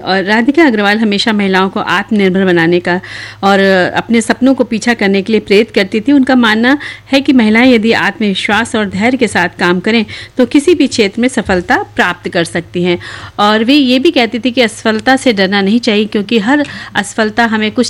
और राधिका अग्रवाल हमेशा महिलाओं को आत्मनिर्भर बनाने का और अपने सपनों को पीछा करने के लिए प्रेरित करती थी। उनका मानना है कि महिलाएं यदि आत्मविश्वास और धैर्य के साथ काम करें तो किसी भी क्षेत्र में सफलता प्राप्त कर सकती हैं। और वे ये भी कहती थी कि असफलता से डरना नहीं चाहिए, क्योंकि हर असफलता हमें कुछ